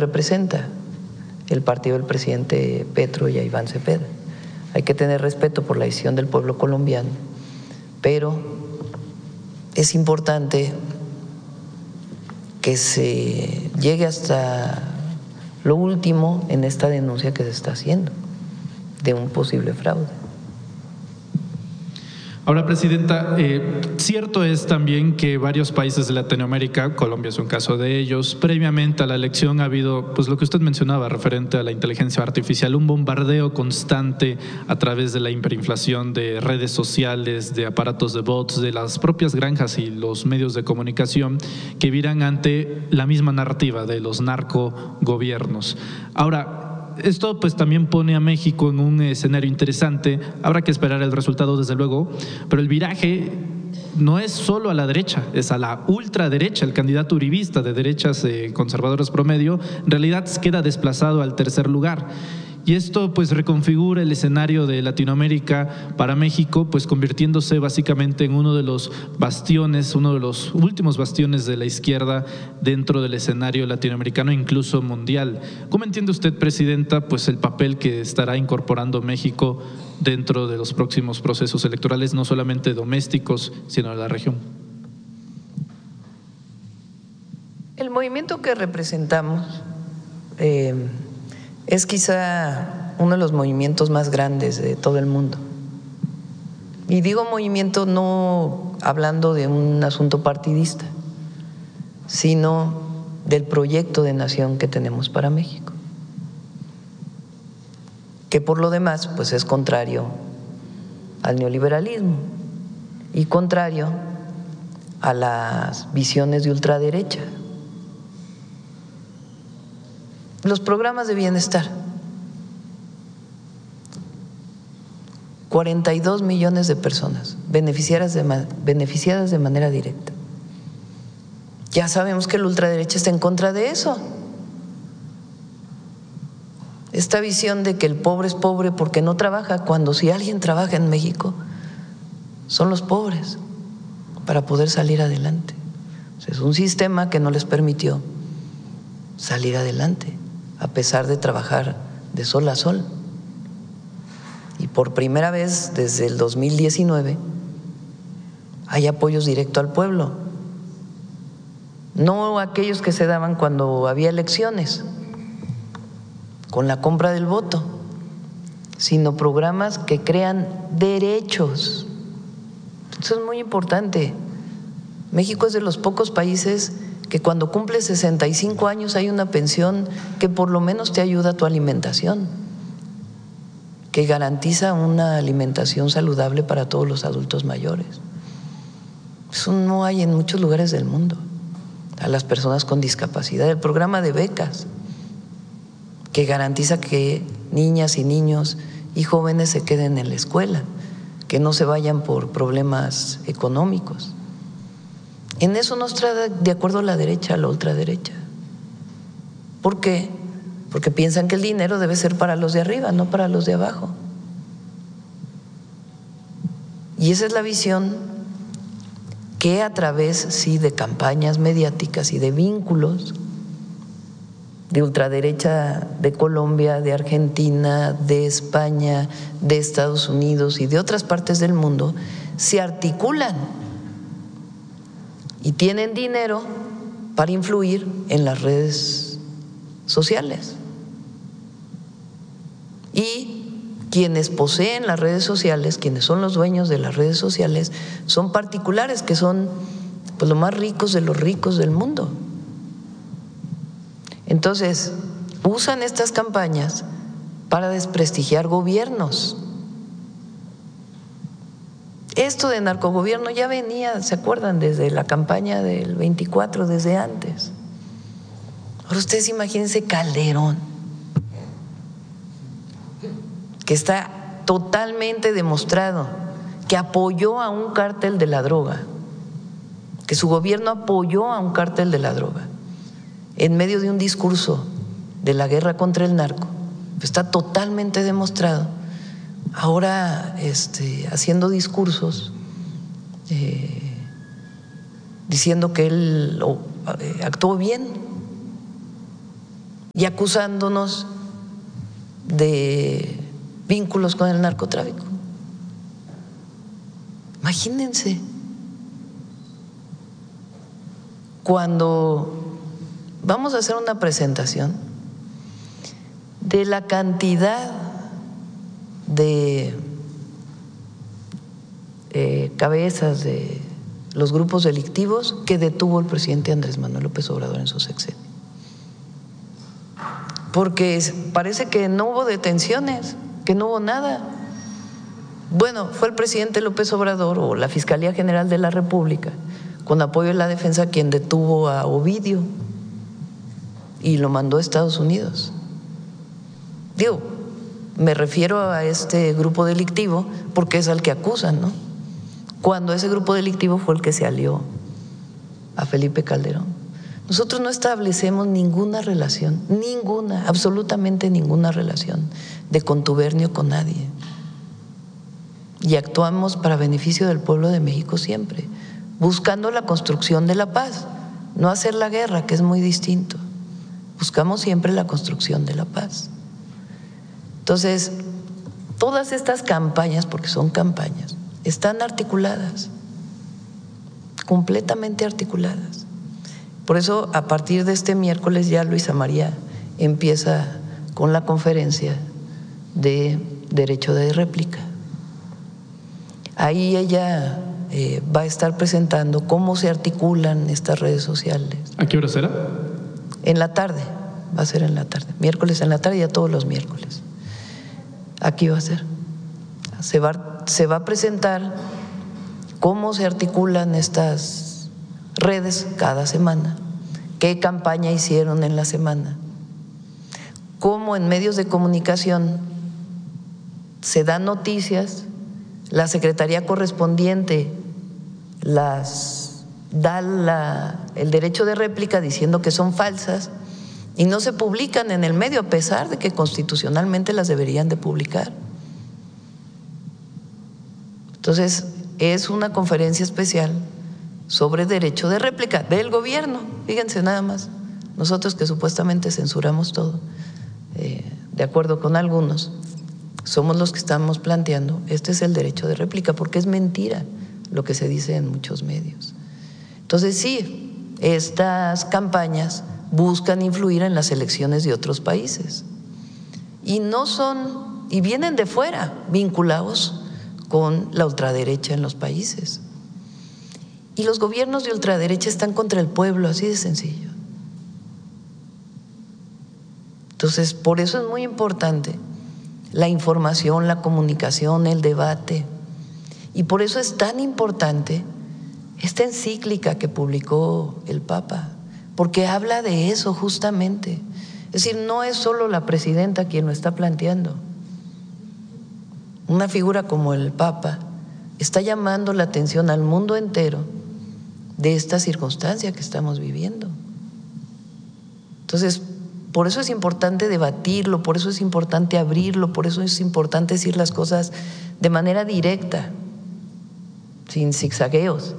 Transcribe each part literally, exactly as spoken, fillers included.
representa el partido del presidente Petro y a Iván Cepeda. Hay que tener respeto por la decisión del pueblo colombiano, pero es importante que se llegue hasta lo último en esta denuncia que se está haciendo de un posible fraude. Ahora, Presidenta, eh, cierto es también que varios países de Latinoamérica, Colombia es un caso de ellos, previamente a la elección ha habido, pues lo que usted mencionaba referente a la inteligencia artificial, un bombardeo constante a través de la hiperinflación de redes sociales, de aparatos de bots, de las propias granjas y los medios de comunicación que viran ante la misma narrativa de los narcogobiernos. Ahora, esto pues también pone a México en un escenario interesante. Habrá que esperar el resultado desde luego, pero el viraje no es solo a la derecha, es a la ultraderecha. El candidato uribista de derechas eh, conservadoras promedio en realidad queda desplazado al tercer lugar. Y esto pues reconfigura el escenario de Latinoamérica para México, pues convirtiéndose básicamente en uno de los bastiones, uno de los últimos bastiones de la izquierda dentro del escenario latinoamericano, incluso mundial. ¿Cómo entiende usted, Presidenta, pues el papel que estará incorporando México dentro de los próximos procesos electorales, no solamente domésticos, sino de la región? El movimiento que representamos eh, es quizá uno de los movimientos más grandes de todo el mundo. Y digo movimiento no hablando de un asunto partidista, sino del proyecto de nación que tenemos para México, que por lo demás pues es contrario al neoliberalismo y contrario a las visiones de ultraderecha. Los programas de bienestar, cuarenta y dos millones de personas beneficiadas de, beneficiadas de manera directa. Ya sabemos que la ultraderecha está en contra de eso. Esta visión de que el pobre es pobre porque no trabaja, cuando si alguien trabaja en México, son los pobres para poder salir adelante. O sea, es un sistema que no les permitió salir adelante, a pesar de trabajar de sol a sol. Y por primera vez desde el dos mil diecinueve hay apoyos directos al pueblo, no aquellos que se daban cuando había elecciones, con la compra del voto, sino programas que crean derechos. Eso es muy importante. México es de los pocos países que cuando cumples sesenta y cinco años hay una pensión que por lo menos te ayuda a tu alimentación, que garantiza una alimentación saludable para todos los adultos mayores. Eso no hay en muchos lugares del mundo. A las personas con discapacidad, el programa de becas, que garantiza que niñas y niños y jóvenes se queden en la escuela, que no se vayan por problemas económicos. En eso no está de acuerdo la derecha, la ultraderecha. ¿Por qué? Porque piensan que el dinero debe ser para los de arriba, no para los de abajo. Y esa es la visión que a través, sí, de campañas mediáticas y de vínculos de ultraderecha de Colombia, de Argentina, de España, de Estados Unidos y de otras partes del mundo, se articulan y tienen dinero para influir en las redes sociales. Y quienes poseen las redes sociales, quienes son los dueños de las redes sociales, son particulares que son pues los más ricos de los ricos del mundo. Entonces, usan estas campañas para desprestigiar gobiernos. Esto de narcogobierno ya venía, ¿se acuerdan? Desde la campaña del veinticuatro, desde antes. Ahora ustedes imagínense Calderón, que está totalmente demostrado que apoyó a un cártel de la droga, que su gobierno apoyó a un cártel de la droga en medio de un discurso de la guerra contra el narco. Está totalmente demostrado. Ahora este, haciendo discursos eh, diciendo que él oh, eh, actuó bien. y acusándonos de vínculos con el narcotráfico. Imagínense, cuando vamos a hacer una presentación de la cantidad de eh, cabezas de los grupos delictivos que detuvo el presidente Andrés Manuel López Obrador en su sexenio. Porque parece que no hubo detenciones, que no hubo nada. Bueno, fue el presidente López Obrador o la Fiscalía General de la República, con apoyo de la defensa, quien detuvo a Ovidio y lo mandó a Estados Unidos. Digo, me refiero a este grupo delictivo porque es al que acusan, ¿no? Cuando ese grupo delictivo fue el que se alió a Felipe Calderón. Nosotros no establecemos ninguna relación, ninguna, absolutamente ninguna relación de contubernio con nadie. Y actuamos para beneficio del pueblo de México siempre, buscando la construcción de la paz, no hacer la guerra, que es muy distinto. Buscamos siempre la construcción de la paz. Entonces, todas estas campañas, porque son campañas, están articuladas, completamente articuladas. Por eso, a partir de este miércoles ya Luisa María empieza con la conferencia de derecho de réplica. Ahí ella eh, va a estar presentando cómo se articulan estas redes sociales. ¿A qué hora será? En la tarde, va a ser en la tarde, miércoles en la tarde, ya todos los miércoles. Aquí va a ser. Se va, se va a presentar cómo se articulan estas redes cada semana, qué campaña hicieron en la semana, cómo en medios de comunicación se dan noticias, la secretaría correspondiente las da la, el derecho de réplica diciendo que son falsas y no se publican en el medio a pesar de que constitucionalmente las deberían de publicar. Entonces, es una conferencia especial sobre derecho de réplica del gobierno. Fíjense nada más, nosotros que supuestamente censuramos todo, eh, de acuerdo con algunos, somos los que estamos planteando, este es el derecho de réplica, porque es mentira lo que se dice en muchos medios. Entonces sí, estas campañas buscan influir en las elecciones de otros países y no son, y vienen de fuera, vinculados con la ultraderecha en los países. Y los gobiernos de ultraderecha están contra el pueblo, así de sencillo. Entonces, por eso es muy importante la información, la comunicación, el debate. Y por eso es tan importante esta encíclica que publicó el Papa, porque habla de eso justamente. Es decir, no es solo la presidenta quien lo está planteando. Una figura como el Papa está llamando la atención al mundo entero de esta circunstancia que estamos viviendo. Entonces, por eso es importante debatirlo, por eso es importante abrirlo, por eso es importante decir las cosas de manera directa, sin zigzagueos.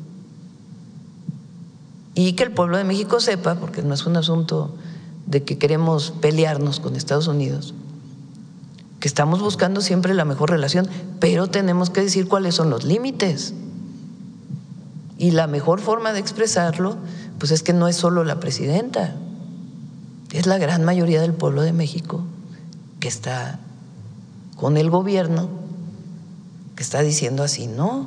Y que el pueblo de México sepa, porque no es un asunto de que queremos pelearnos con Estados Unidos, que estamos buscando siempre la mejor relación, pero tenemos que decir cuáles son los límites. Y la mejor forma de expresarlo, pues es que no es solo la presidenta, es la gran mayoría del pueblo de México que está con el gobierno, que está diciendo así, no.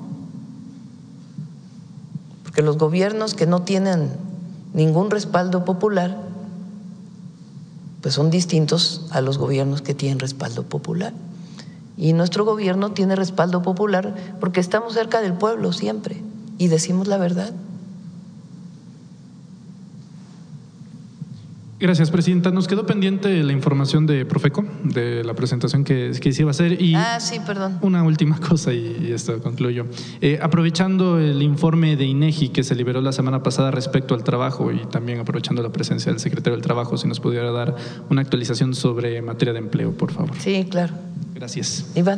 Porque los gobiernos que no tienen ningún respaldo popular, pues son distintos a los gobiernos que tienen respaldo popular. Y nuestro gobierno tiene respaldo popular porque estamos cerca del pueblo siempre y decimos la verdad. Gracias, presidenta. Nos quedó pendiente la información de Profeco, de la presentación que, que se iba a hacer. Y ah, sí, perdón. Una última cosa y, y esto concluyo. Eh, aprovechando el informe de INEGI que se liberó la semana pasada respecto al trabajo y también aprovechando la presencia del secretario del Trabajo, si nos pudiera dar una actualización sobre materia de empleo, por favor. Sí, claro. Gracias. Iván.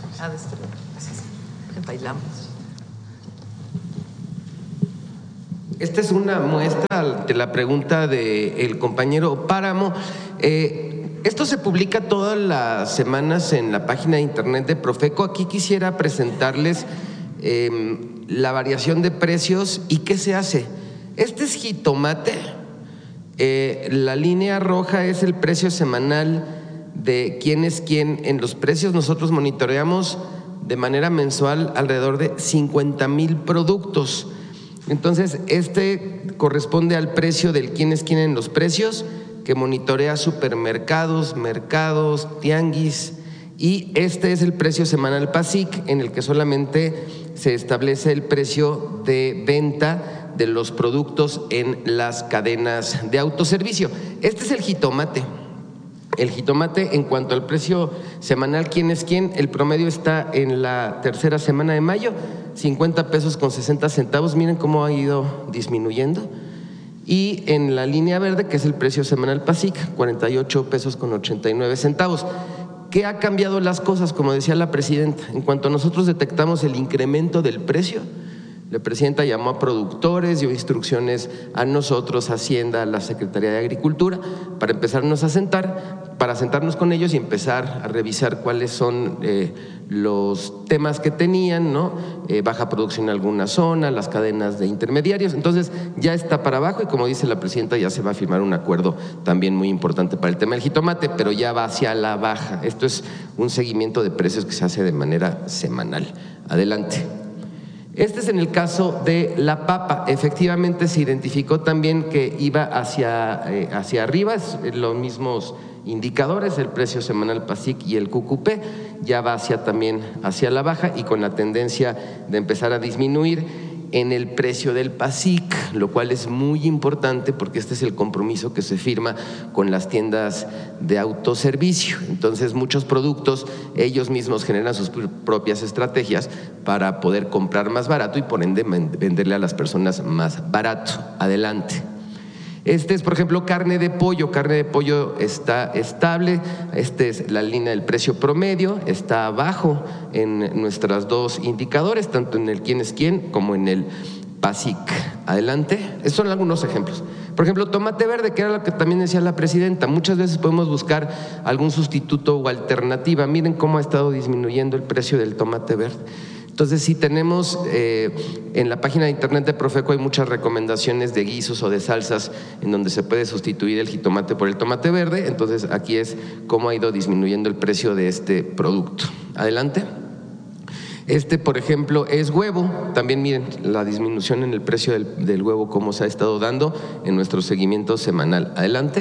Bailamos. Esta es una muestra de la pregunta del compañero Páramo. Eh, esto se publica todas las semanas en la página de internet de Profeco. Aquí quisiera presentarles eh, la variación de precios y qué se hace. Este es jitomate. Eh, la línea roja es el precio semanal de quién es quién. En los precios nosotros monitoreamos de manera mensual alrededor de cincuenta mil productos. Entonces, este corresponde al precio del quién es quién en los precios, que monitorea supermercados, mercados, tianguis, y este es el precio semanal PASIC, en el que solamente se establece el precio de venta de los productos en las cadenas de autoservicio. Este es el jitomate. El jitomate, en cuanto al precio semanal, quién es quién, el promedio está en la tercera semana de mayo, cincuenta pesos con sesenta centavos. Miren cómo ha ido disminuyendo. Y en la línea verde, que es el precio semanal PASIC, cuarenta y ocho pesos con ochenta y nueve centavos. ¿Qué ha cambiado las cosas? Como decía la presidenta, en cuanto nosotros detectamos el incremento del precio, la presidenta llamó a productores, dio instrucciones a nosotros, Hacienda, a la Secretaría de Agricultura, para empezarnos a sentar, para sentarnos con ellos y empezar a revisar cuáles son eh, los temas que tenían, ¿no? Eh, baja producción en alguna zona, las cadenas de intermediarios. Entonces ya está para abajo y, como dice la presidenta, ya se va a firmar un acuerdo también muy importante para el tema del jitomate, pero ya va hacia la baja. Esto es un seguimiento de precios que se hace de manera semanal. Adelante. Este es en el caso de la papa. Efectivamente se identificó también que iba hacia, eh, hacia arriba, es los mismos indicadores, el precio semanal PASIC y el Q Q P, ya va hacia también hacia la baja y con la tendencia de empezar a disminuir en el precio del PASIC, lo cual es muy importante porque este es el compromiso que se firma con las tiendas de autoservicio. Entonces, muchos productos ellos mismos generan sus propias estrategias para poder comprar más barato y por ende venderle a las personas más barato. Adelante. Este es, por ejemplo, carne de pollo. Carne de pollo está estable. Esta es la línea del precio promedio. Está abajo en nuestros dos indicadores, tanto en el quién es quién como en el PASIC. Adelante. Estos son algunos ejemplos. Por ejemplo, tomate verde, que era lo que también decía la presidenta. Muchas veces podemos buscar algún sustituto o alternativa. Miren cómo ha estado disminuyendo el precio del tomate verde. Entonces, si tenemos eh, en la página de internet de Profeco hay muchas recomendaciones de guisos o de salsas en donde se puede sustituir el jitomate por el tomate verde. Entonces, aquí es cómo ha ido disminuyendo el precio de este producto. Adelante. Este, por ejemplo, es huevo. También miren la disminución en el precio del, del huevo, cómo se ha estado dando en nuestro seguimiento semanal. Adelante.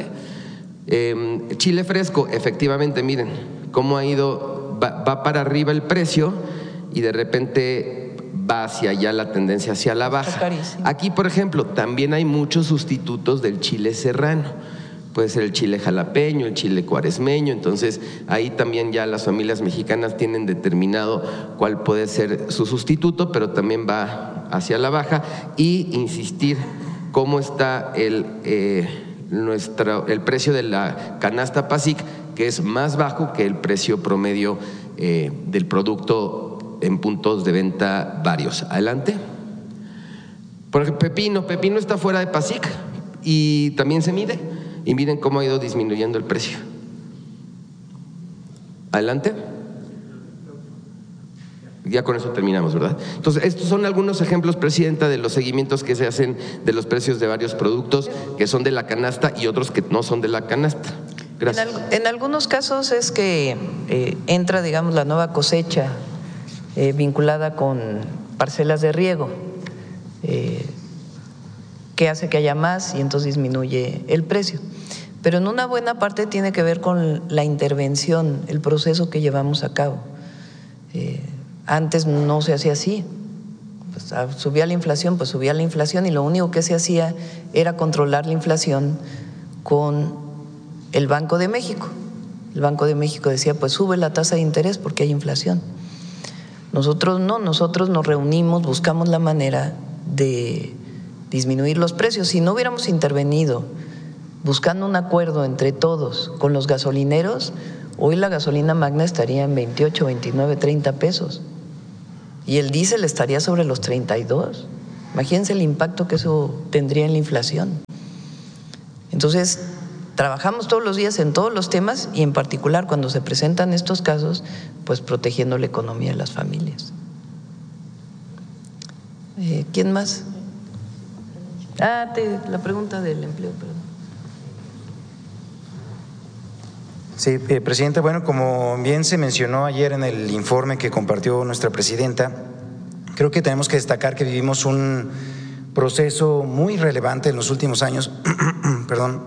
Eh, chile fresco, efectivamente, miren cómo ha ido, va, va para arriba el precio y de repente va hacia allá la tendencia hacia la baja. Aquí, por ejemplo, también hay muchos sustitutos del chile serrano. Puede ser el chile jalapeño, el chile cuaresmeño. Entonces, ahí también ya las familias mexicanas tienen determinado cuál puede ser su sustituto, pero también va hacia la baja. Y insistir cómo está el, eh, nuestro, el precio de la canasta PASIC, que es más bajo que el precio promedio eh, del producto en puntos de venta varios. Adelante. Por ejemplo, pepino. Pepino está fuera de PASIC y también se mide. Y miren cómo ha ido disminuyendo el precio. Adelante. Ya con eso terminamos, ¿verdad? Entonces, estos son algunos ejemplos, presidenta, de los seguimientos que se hacen de los precios de varios productos que son de la canasta y otros que no son de la canasta. Gracias. En, al, en algunos casos es que eh, entra, digamos, la nueva cosecha eh, vinculada con parcelas de riego, eh, que hace que haya más y entonces disminuye el precio. Pero en una buena parte tiene que ver con la intervención, el proceso que llevamos a cabo. Eh, antes no se hacía así. Pues, subía la inflación, pues subía la inflación y lo único que se hacía era controlar la inflación con el Banco de México. El Banco de México decía, pues sube la tasa de interés porque hay inflación. Nosotros no, nosotros nos reunimos, buscamos la manera de disminuir los precios. Si no hubiéramos intervenido buscando un acuerdo entre todos con los gasolineros, hoy la gasolina magna estaría en veintiocho, veintinueve, treinta pesos y el diésel estaría sobre los treinta y dos. Imagínense el impacto que eso tendría en la inflación. Entonces, trabajamos todos los días en todos los temas y en particular cuando se presentan estos casos, pues protegiendo la economía de las familias. Eh, ¿Quién más? Ah, te, la pregunta del empleo, perdón. Sí, eh, presidenta, bueno, como bien se mencionó ayer en el informe que compartió nuestra presidenta, creo que tenemos que destacar que vivimos un proceso muy relevante en los últimos años, perdón,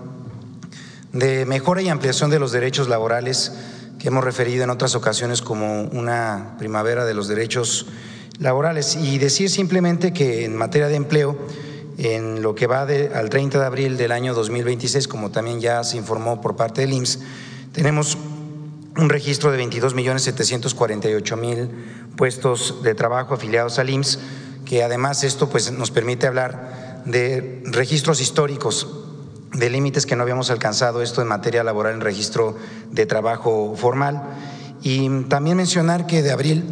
de mejora y ampliación de los derechos laborales que hemos referido en otras ocasiones como una primavera de los derechos laborales. Y decir simplemente que en materia de empleo, en lo que va de, al treinta de abril del año dos mil veintiséis, como también ya se informó por parte del I M S S, tenemos un registro de veintidós millones setecientos cuarenta y ocho mil puestos de trabajo afiliados al I M S S, que además esto pues nos permite hablar de registros históricos, de límites que no habíamos alcanzado esto en materia laboral en registro de trabajo formal. Y también mencionar que de abril,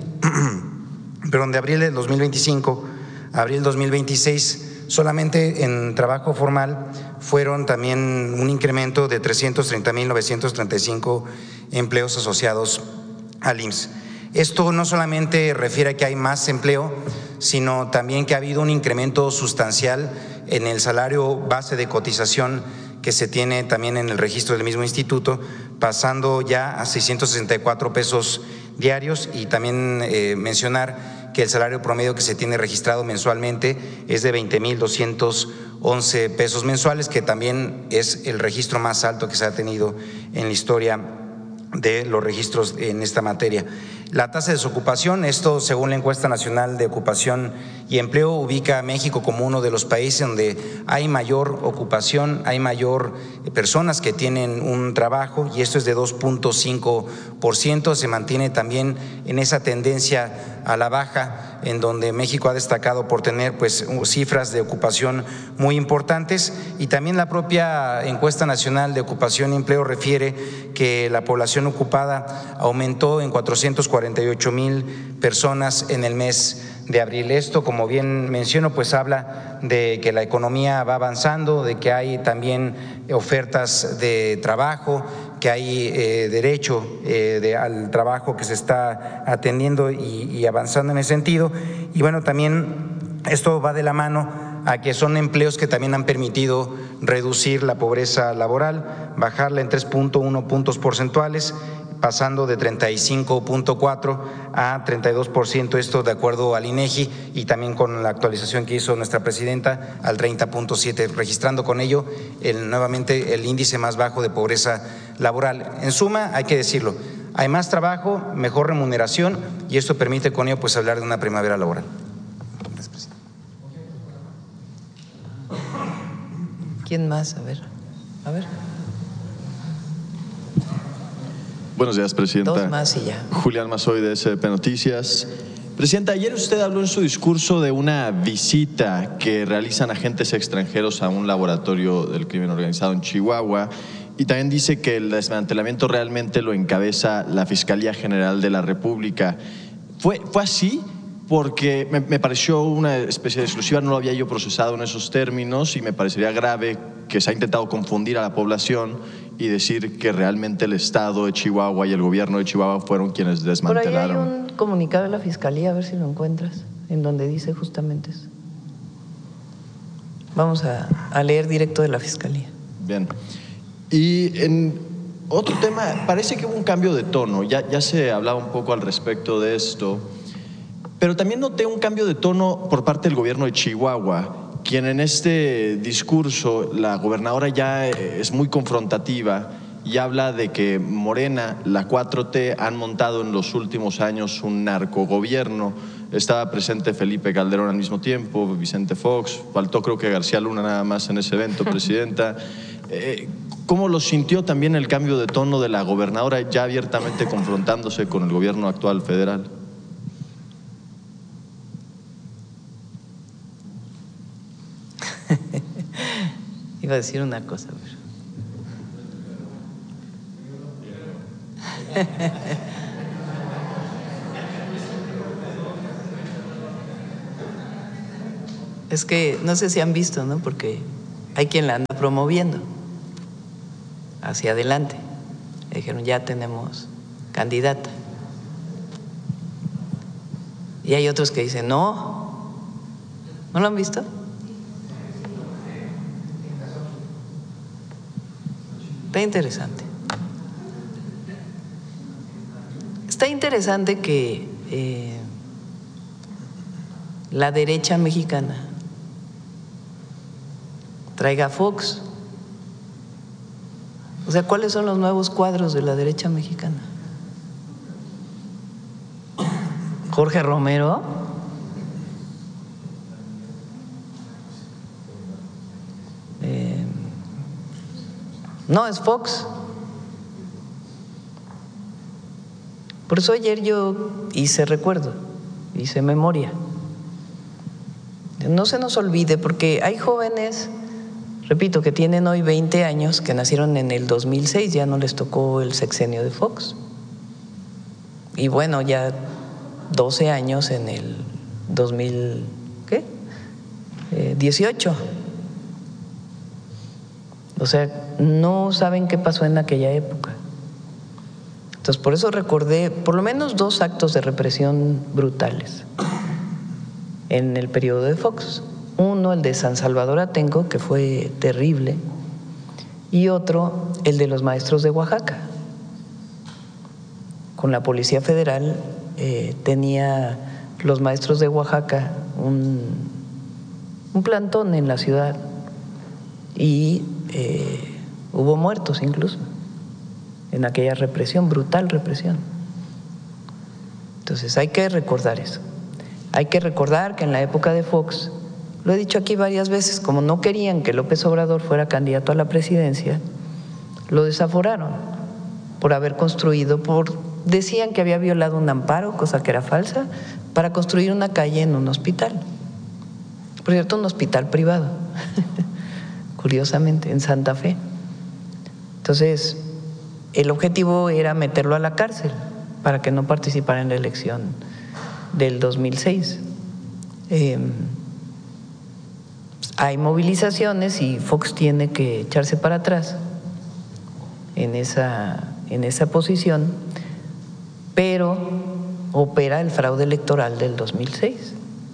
perdón, de abril del dos mil veinticinco a abril dos mil veintiséis, solamente en trabajo formal fueron también un incremento de trescientos treinta mil novecientos treinta y cinco empleos asociados al I M S S. Esto no solamente refiere a que hay más empleo, sino también que ha habido un incremento sustancial en el salario base de cotización que se tiene también en el registro del mismo instituto, pasando ya a seiscientos sesenta y cuatro pesos diarios, y también eh, mencionar que el salario promedio que se tiene registrado mensualmente es de veinte mil doscientos once pesos mensuales, que también es el registro más alto que se ha tenido en la historia de los registros en esta materia. La tasa de desocupación, esto según la encuesta nacional de ocupación y empleo, ubica a México como uno de los países donde hay mayor ocupación, hay mayor personas que tienen un trabajo, y esto es de dos punto cinco por ciento, se mantiene también en esa tendencia a la baja, en donde México ha destacado por tener pues cifras de ocupación muy importantes. Y también la propia encuesta nacional de ocupación y empleo refiere que la población ocupada aumentó en cuatrocientos cuarenta y ocho mil personas en el mes de abril. Esto, como bien menciono, pues habla de que la economía va avanzando, de que hay también ofertas de trabajo, que hay eh, derecho eh, de, al trabajo que se está atendiendo y, y avanzando en ese sentido. Y bueno, también esto va de la mano a que son empleos que también han permitido reducir la pobreza laboral, bajarla en tres punto uno puntos porcentuales, pasando de treinta y cinco punto cuatro a treinta y dos por ciento, esto de acuerdo al INEGI, y también con la actualización que hizo nuestra presidenta al treinta punto siete, registrando con ello el, nuevamente el índice más bajo de pobreza laboral. En suma, hay que decirlo, hay más trabajo, mejor remuneración, y esto permite con ello pues hablar de una primavera laboral. ¿Quién más? A ver, a ver. Buenos días, Presidenta. Dos más y ya. Julián Mazoy, de S B P Noticias. Presidenta, ayer usted habló en su discurso de una visita que realizan agentes extranjeros a un laboratorio del crimen organizado en Chihuahua, y también dice que el desmantelamiento realmente lo encabeza la Fiscalía General de la República. ¿Fue, fue así? Porque me, me pareció una especie de exclusiva, no lo había yo procesado en esos términos, y me parecería grave que se ha intentado confundir a la población y decir que realmente el Estado de Chihuahua y el gobierno de Chihuahua fueron quienes desmantelaron. Por ahí hay un comunicado de la Fiscalía, a ver si lo encuentras, en donde dice justamente eso. Vamos a, a leer directo de la Fiscalía. Bien. Y en otro tema, parece que hubo un cambio de tono, ya, ya se hablaba un poco al respecto de esto, pero también noté un cambio de tono por parte del gobierno de Chihuahua, quien en este discurso, la gobernadora ya es muy confrontativa y habla de que Morena, la cuatro T, han montado en los últimos años un narcogobierno. Estaba presente Felipe Calderón al mismo tiempo, Vicente Fox, faltó creo que García Luna nada más en ese evento, Presidenta. Eh, ¿Cómo lo sintió también el cambio de tono de la gobernadora ya abiertamente confrontándose con el gobierno actual federal? Iba a decir una cosa, pero… Es que no sé si han visto, ¿no? Porque hay quien la anda promoviendo hacia adelante. Le dijeron, ya tenemos candidata. Y hay otros que dicen, no. ¿No lo han visto? Está interesante. Está interesante que eh, la derecha mexicana traiga a Fox. O sea, ¿cuáles son los nuevos cuadros de la derecha mexicana? Jorge Romero. Eh, no, es Fox. Por eso ayer yo hice recuerdo, hice memoria. No se nos olvide, porque hay jóvenes, repito, que tienen hoy veinte años, que nacieron en el dos mil seis, ya no les tocó el sexenio de Fox. Y bueno, ya doce años en el dos mil, ¿qué? Eh, dieciocho. O sea, no saben qué pasó en aquella época. Entonces, por eso recordé por lo menos dos actos de represión brutales en el periodo de Fox. Uno, el de San Salvador Atenco, que fue terrible, y otro, el de los maestros de Oaxaca. Con la Policía Federal eh, tenía los maestros de Oaxaca un, un plantón en la ciudad y eh, hubo muertos incluso en aquella represión, brutal represión. Entonces hay que recordar eso. Hay que recordar que en la época de Fox, lo he dicho aquí varias veces, como no querían que López Obrador fuera candidato a la presidencia, lo desaforaron por haber construido, por decían que había violado un amparo, cosa que era falsa, para construir una calle en un hospital. Por cierto, un hospital privado, curiosamente, en Santa Fe. Entonces, el objetivo era meterlo a la cárcel para que no participara en la elección del dos mil seis. Eh, hay movilizaciones y Fox tiene que echarse para atrás en esa, en esa posición, pero opera el fraude electoral del dos mil seis,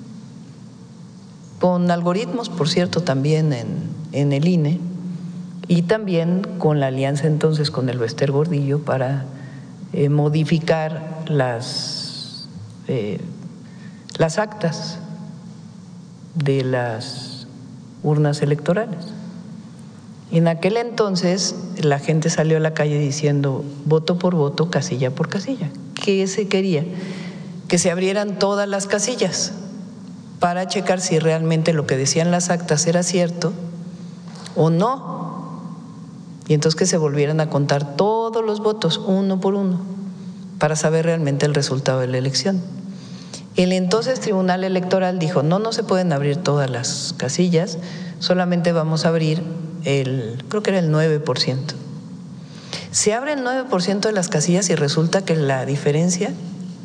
con algoritmos, por cierto, también en, en el I N E, y también con la alianza entonces con el Bester Gordillo para eh, modificar las, eh, las actas de las urnas electorales. En aquel entonces la gente salió a la calle diciendo voto por voto, casilla por casilla. ¿Qué se quería? Que se abrieran todas las casillas para checar si realmente lo que decían las actas era cierto o no. Y entonces que se volvieran a contar todos los votos, uno por uno, para saber realmente el resultado de la elección. El entonces Tribunal Electoral dijo, no, no se pueden abrir todas las casillas, solamente vamos a abrir el, creo que era el nueve por ciento. Se abre el nueve por ciento de las casillas y resulta que la diferencia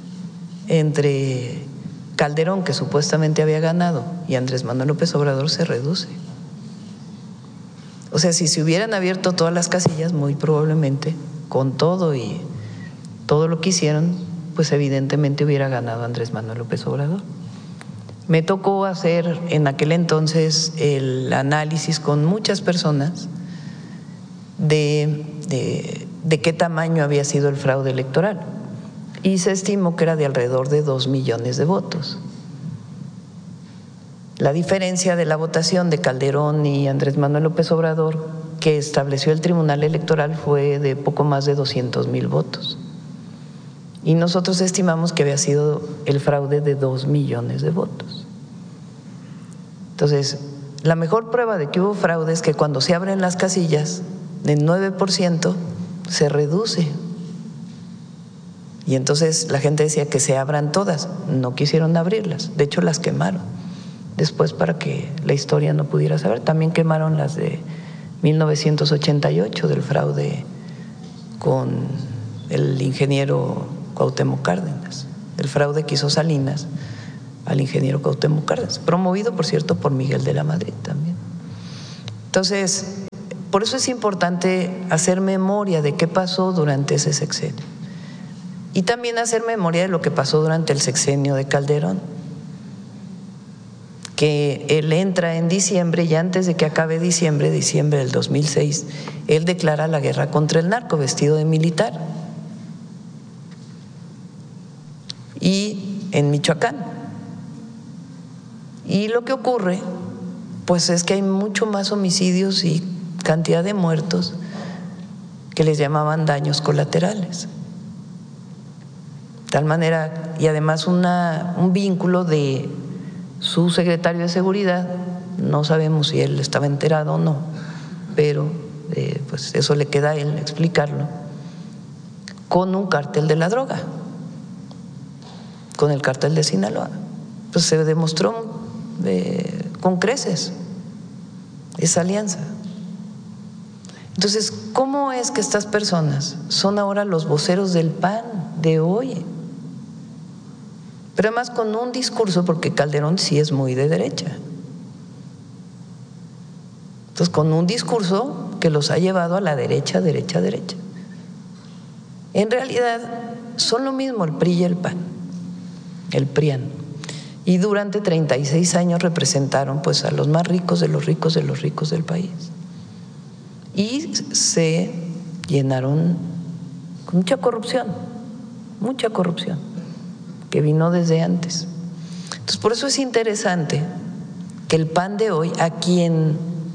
entre Calderón, que supuestamente había ganado, y Andrés Manuel López Obrador se reduce. O sea, si se hubieran abierto todas las casillas, muy probablemente, con todo y todo lo que hicieron, pues evidentemente hubiera ganado Andrés Manuel López Obrador. Me tocó hacer en aquel entonces el análisis con muchas personas de, de, de qué tamaño había sido el fraude electoral y se estimó que era de alrededor de dos millones de votos. La diferencia de la votación de Calderón y Andrés Manuel López Obrador que estableció el Tribunal Electoral fue de poco más de doscientos mil votos. Y nosotros estimamos que había sido el fraude de dos millones de votos. Entonces, la mejor prueba de que hubo fraude es que cuando se abren las casillas, del nueve por ciento se reduce. Y entonces la gente decía que se abran todas, no quisieron abrirlas, de hecho las quemaron. Después, para que la historia no pudiera saber, también quemaron las de mil novecientos ochenta y ocho del fraude con el ingeniero Cuauhtémoc Cárdenas, el fraude que hizo Salinas al ingeniero Cuauhtémoc Cárdenas, promovido, por cierto, por Miguel de la Madrid también. Entonces, por eso es importante hacer memoria de qué pasó durante ese sexenio y también hacer memoria de lo que pasó durante el sexenio de Calderón, que él entra en diciembre y antes de que acabe diciembre, diciembre del dos mil seis, él declara la guerra contra el narco vestido de militar y en Michoacán. Y lo que ocurre, pues es que hay mucho más homicidios y cantidad de muertos que les llamaban daños colaterales. De tal manera, y además una, un vínculo de su secretario de Seguridad, no sabemos si él estaba enterado o no, pero eh, pues eso le queda a él explicarlo, con un cártel de la droga, con el cártel de Sinaloa. Pues se demostró eh, con creces esa alianza. Entonces, ¿cómo es que estas personas son ahora los voceros del P A N de hoy? Pero además con un discurso, porque Calderón sí es muy de derecha. Entonces, con un discurso que los ha llevado a la derecha, derecha, derecha. En realidad, son lo mismo el P R I y el P A N, el PRIAN. Y durante treinta y seis años representaron pues a los más ricos de los ricos de los ricos del país. Y se llenaron con mucha corrupción, mucha corrupción, que vino desde antes. Entonces, por eso es interesante que el P A N de hoy, a quien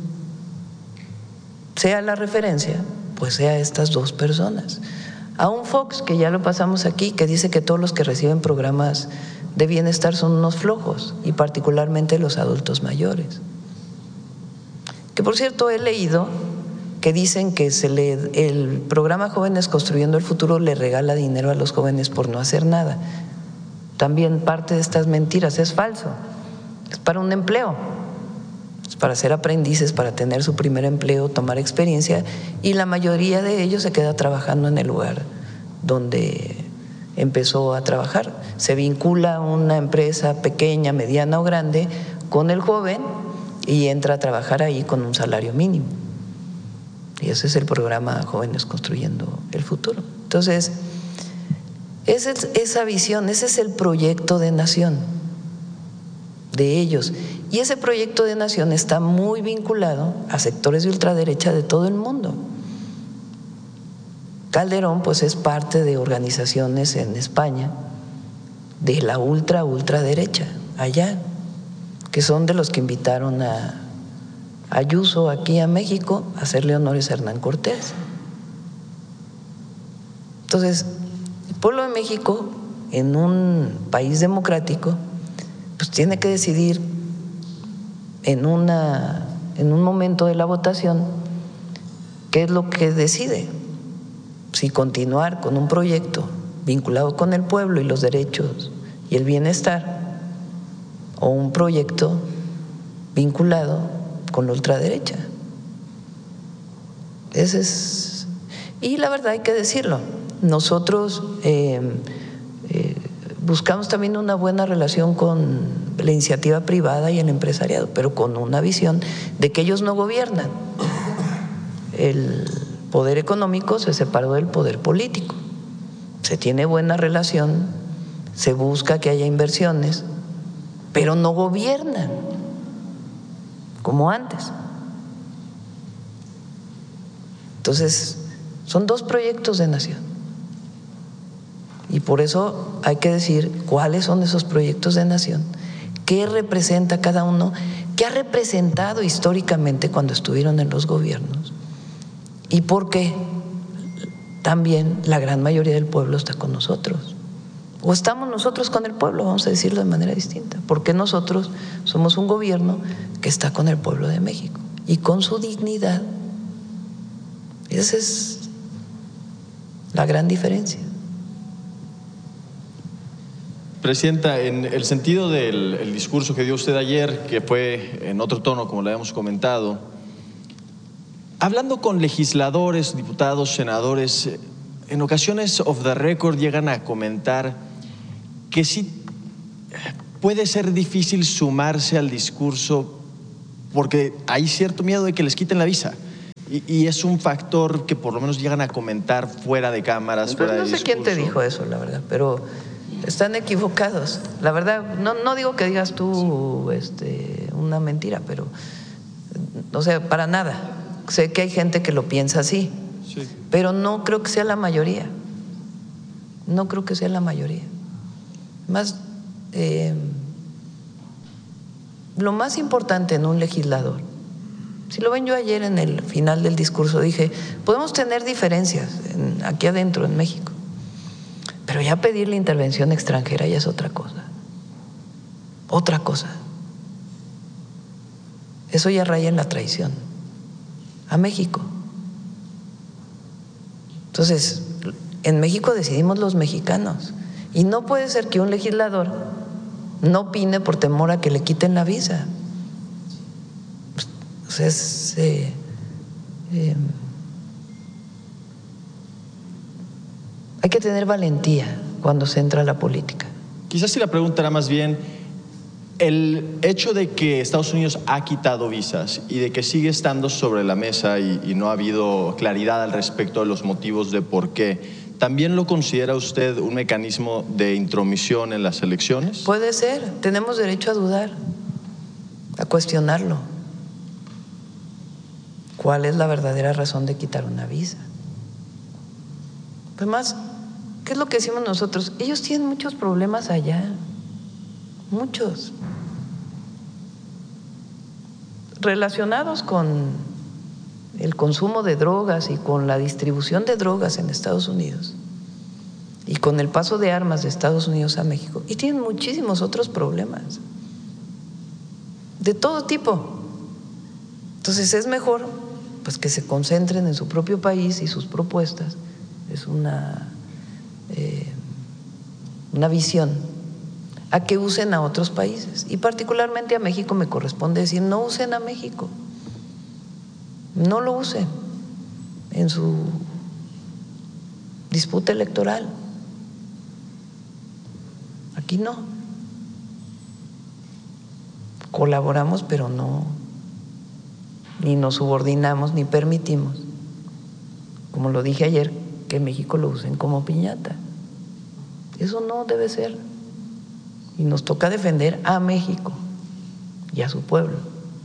sea la referencia, pues sea estas dos personas. A un Fox, que ya lo pasamos aquí, que dice que todos los que reciben programas de bienestar son unos flojos, y particularmente los adultos mayores. Que por cierto he leído que dicen que se le, el programa Jóvenes Construyendo el Futuro le regala dinero a los jóvenes por no hacer nada. También parte de estas mentiras es falso, es para un empleo, es para ser aprendices, para tener su primer empleo, tomar experiencia, y la mayoría de ellos se queda trabajando en el lugar donde empezó a trabajar. Se vincula una empresa pequeña, mediana o grande con el joven y entra a trabajar ahí con un salario mínimo. Y ese es el programa Jóvenes Construyendo el Futuro. Entonces, esa es esa visión, ese es el proyecto de nación de ellos. Y ese proyecto de nación está muy vinculado a sectores de ultraderecha de todo el mundo. Calderón pues es parte de organizaciones en España de la ultra ultraderecha allá, que son de los que invitaron a Ayuso aquí a México a hacerle honores a Hernán Cortés. Entonces, el pueblo de México, en un país democrático, pues tiene que decidir en una en un momento de la votación qué es lo que decide, si continuar con un proyecto vinculado con el pueblo y los derechos y el bienestar, o un proyecto vinculado con la ultraderecha. Ese es, y la verdad hay que decirlo, nosotros eh, eh, buscamos también una buena relación con la iniciativa privada y el empresariado, pero con una visión de que ellos no gobiernan. El poder económico se separó del poder político. Se tiene buena relación, se busca que haya inversiones, pero no gobiernan como antes. Entonces, son dos proyectos de nación. Y por eso hay que decir cuáles son esos proyectos de nación, qué representa cada uno, qué ha representado históricamente cuando estuvieron en los gobiernos y por qué también la gran mayoría del pueblo está con nosotros. O estamos nosotros con el pueblo, vamos a decirlo de manera distinta, porque nosotros somos un gobierno que está con el pueblo de México y con su dignidad. Esa es la gran diferencia. Presidenta, en el sentido del el discurso que dio usted ayer, que fue en otro tono, como le habíamos comentado, hablando con legisladores, diputados, senadores, en ocasiones off the record llegan a comentar que sí puede ser difícil sumarse al discurso porque hay cierto miedo de que les quiten la visa. Y, y es un factor que por lo menos llegan a comentar fuera de cámaras, Pues fuera no de sé discurso. quién te dijo eso, la verdad, pero están equivocados. La verdad, no, no digo que digas tú este, una mentira, pero, o sea, para nada. Sé que hay gente que lo piensa así, Sí. pero no creo que sea la mayoría. No creo que sea la mayoría. Más, eh, lo más importante en un legislador, si lo ven, yo ayer en el final del discurso dije, podemos tener diferencias en, aquí adentro en México, pero ya pedir la intervención extranjera ya es otra cosa, otra cosa. Eso ya raya en la traición a México. Entonces, en México decidimos los mexicanos y no puede ser que un legislador no opine por temor a que le quiten la visa. O sea, es, eh, eh, hay que tener valentía cuando se entra a la política. Quizás si la pregunta era más bien el hecho de que Estados Unidos ha quitado visas y de que sigue estando sobre la mesa y, y no ha habido claridad al respecto de los motivos de por qué, ¿también lo considera usted un mecanismo de intromisión en las elecciones? Puede ser, tenemos derecho a dudar, a cuestionarlo. ¿Cuál es la verdadera razón de quitar una visa? Además, ¿qué es lo que decimos nosotros? Ellos tienen muchos problemas allá, muchos, relacionados con el consumo de drogas y con la distribución de drogas en Estados Unidos y con el paso de armas de Estados Unidos a México, y tienen muchísimos otros problemas de todo tipo. Entonces es mejor pues que se concentren en su propio país y sus propuestas. Es una, eh, una visión a que usen a otros países, y particularmente a México me corresponde decir, no usen a México, no lo usen en su disputa electoral. Aquí no. Colaboramos, pero no, ni nos subordinamos, ni permitimos, como lo dije ayer, que México lo usen como piñata. Eso no debe ser. Y nos toca defender a México y a su pueblo.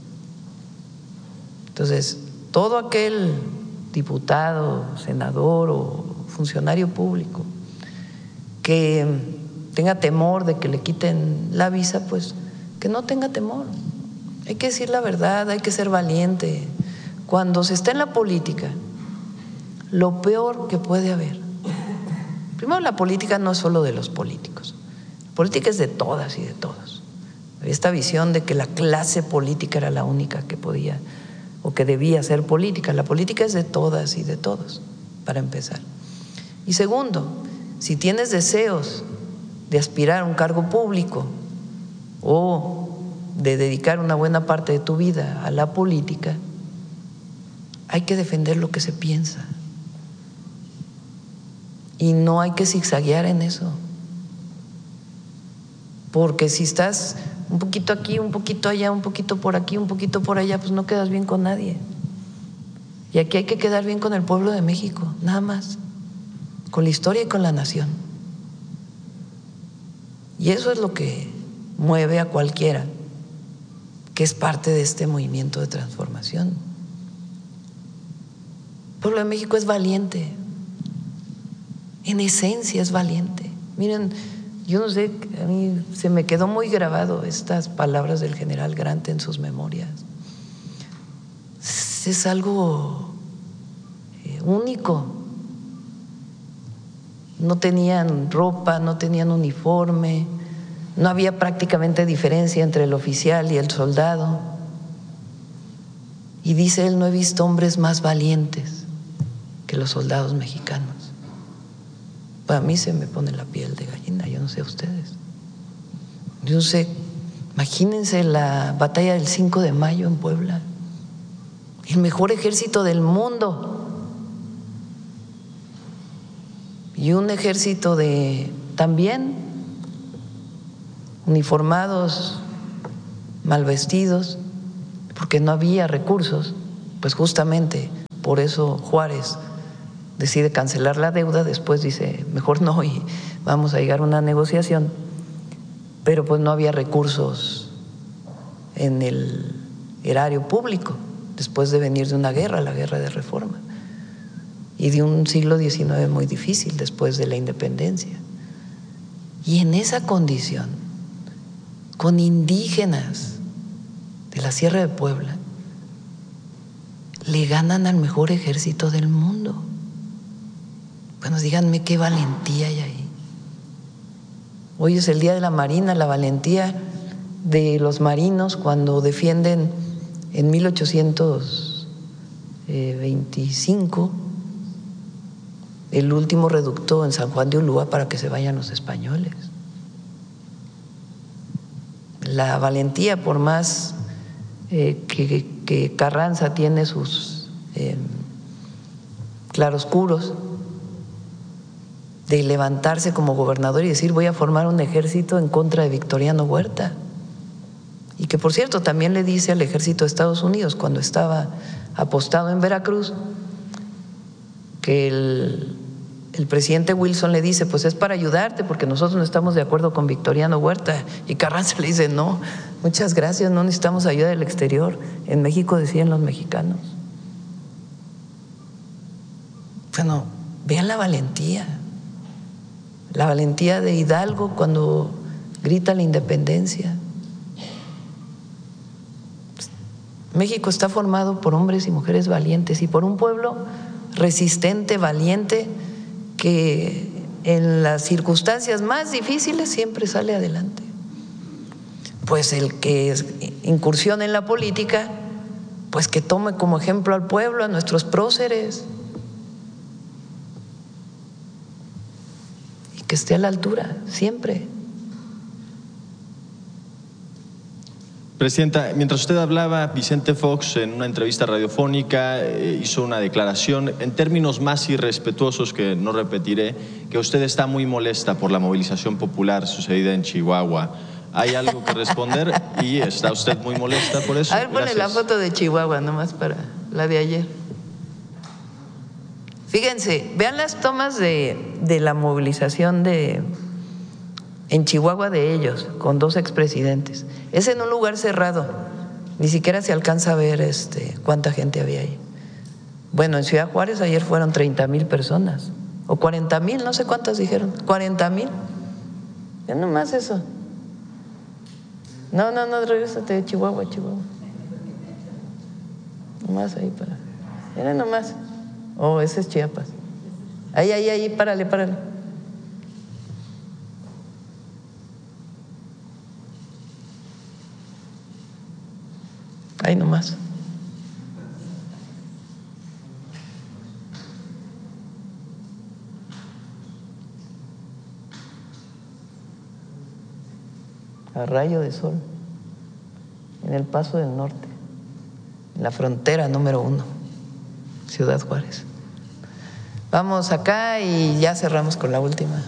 Entonces, todo aquel diputado, senador o funcionario público que tenga temor de que le quiten la visa, pues que no tenga temor. Hay que decir la verdad, hay que ser valiente. Cuando se está en la política, lo peor que puede haber, primero, la política no es solo de los políticos, la política es de todas y de todos. Esta visión de que la clase política era la única que podía o que debía ser política, la política es de todas y de todos, para empezar. Y segundo, si tienes deseos de aspirar a un cargo público o de dedicar una buena parte de tu vida a la política, hay que defender lo que se piensa y no hay que zigzaguear en eso, porque si estás un poquito aquí, un poquito allá, un poquito por aquí, un poquito por allá, pues no quedas bien con nadie. Y aquí hay que quedar bien con el pueblo de México, nada más, con la historia y con la nación. Y eso es lo que mueve a cualquiera que es parte de este movimiento de transformación. El pueblo de México es valiente, en esencia es valiente. Miren, yo no sé, a mí se me quedó muy grabado estas palabras del general Grant en sus memorias. Es algo único. No tenían ropa, no tenían uniforme, no había prácticamente diferencia entre el oficial y el soldado. Y dice él, no he visto hombres más valientes que los soldados mexicanos. Para mí se me pone la piel de gallina, yo no sé a ustedes. Yo no sé, imagínense la batalla del cinco de mayo en Puebla, el mejor ejército del mundo. Y un ejército de también uniformados, mal vestidos, porque no había recursos. Pues justamente por eso Juárez decide cancelar la deuda, después dice, mejor no, y vamos a llegar a una negociación, pero pues no había recursos en el erario público, después de venir de una guerra, la guerra de Reforma, y de un siglo diecinueve muy difícil después de la independencia. Y en esa condición, con indígenas de la Sierra de Puebla, le ganan al mejor ejército del mundo. Bueno, díganme qué valentía hay ahí. Hoy es el Día de la Marina, la valentía de los marinos cuando defienden en mil ochocientos veinticinco el último reducto en San Juan de Ulúa para que se vayan los españoles. La valentía, por más eh, que, que Carranza tiene sus eh, claroscuros, de levantarse como gobernador y decir voy a formar un ejército en contra de Victoriano Huerta, y que por cierto también le dice al ejército de Estados Unidos cuando estaba apostado en Veracruz que el, el presidente Wilson le dice pues es para ayudarte porque nosotros no estamos de acuerdo con Victoriano Huerta, y Carranza le dice no, muchas gracias, no necesitamos ayuda del exterior, en México deciden los mexicanos. Bueno, vean la valentía. La valentía de Hidalgo cuando grita la independencia. México está formado por hombres y mujeres valientes y por un pueblo resistente, valiente, que en las circunstancias más difíciles siempre sale adelante. Pues el que incursione en la política, pues que tome como ejemplo al pueblo, a nuestros próceres, que esté a la altura, siempre. Presidenta, mientras usted hablaba, Vicente Fox en una entrevista radiofónica eh, hizo una declaración en términos más irrespetuosos que no repetiré, que usted está muy molesta por la movilización popular sucedida en Chihuahua. ¿Hay algo que responder? ¿Y está usted muy molesta por eso? A ver, ponle Gracias. La foto de Chihuahua nomás para la de ayer. Fíjense, vean las tomas de, de la movilización de, en Chihuahua de ellos, con dos expresidentes. Es en un lugar cerrado, ni siquiera se alcanza a ver este, cuánta gente había ahí. Bueno, en Ciudad Juárez ayer fueron treinta mil personas, o cuarenta mil, no sé cuántas dijeron, cuarenta mil. Ya nomás eso. No, no, no, regrésate de Chihuahua, Chihuahua. Nomás ahí para. Miren nomás. Oh, ese es Chiapas. Ahí, ahí, ahí, párale, párale. Ahí nomás. A rayo de sol, en el Paso del Norte, en la frontera número uno, Ciudad Juárez. Vamos acá y ya cerramos con la última.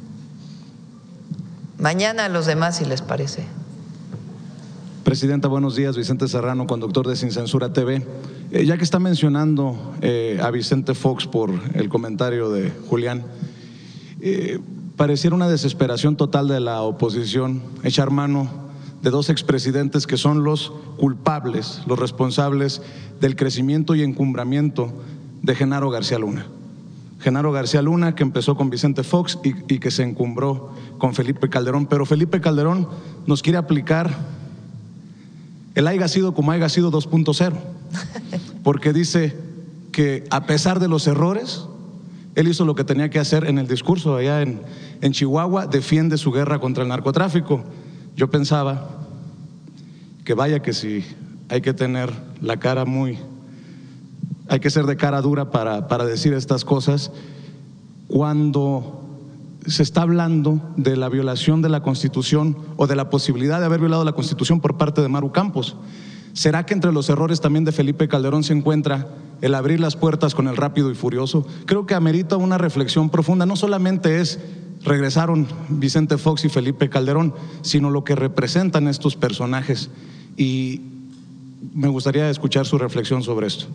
Mañana a los demás, si les parece. Presidenta, buenos días. Vicente Serrano, conductor de Sin Censura T V. Eh, ya que está mencionando eh, a Vicente Fox por el comentario de Julián, eh, pareciera una desesperación total de la oposición echar mano de dos expresidentes que son los culpables, los responsables del crecimiento y encumbramiento de Genaro García Luna. Genaro García Luna, que empezó con Vicente Fox y, y que se encumbró con Felipe Calderón, pero Felipe Calderón nos quiere aplicar el haya sido como haya sido dos punto cero, porque dice que a pesar de los errores, él hizo lo que tenía que hacer en el discurso allá en, en Chihuahua, defiende su guerra contra el narcotráfico. Yo pensaba que vaya que si hay que tener la cara muy, hay que ser de cara dura para, para decir estas cosas, cuando se está hablando de la violación de la Constitución o de la posibilidad de haber violado la Constitución por parte de Maru Campos. ¿Será que entre los errores también de Felipe Calderón se encuentra el abrir las puertas con el Rápido y Furioso? Creo que amerita una reflexión profunda. No solamente es regresaron Vicente Fox y Felipe Calderón, sino lo que representan estos personajes. Y me gustaría escuchar su reflexión sobre esto.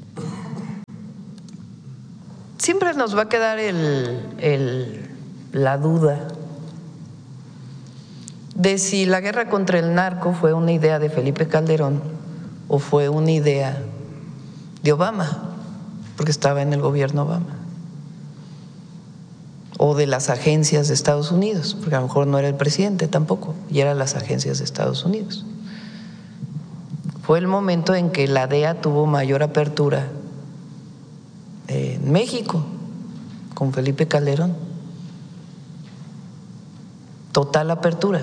Siempre nos va a quedar el, el, la duda de si la guerra contra el narco fue una idea de Felipe Calderón o fue una idea de Obama, porque estaba en el gobierno Obama, o de las agencias de Estados Unidos, porque a lo mejor no era el presidente tampoco, y eran las agencias de Estados Unidos. Fue el momento en que la D E A tuvo mayor apertura en México con Felipe Calderón, total apertura.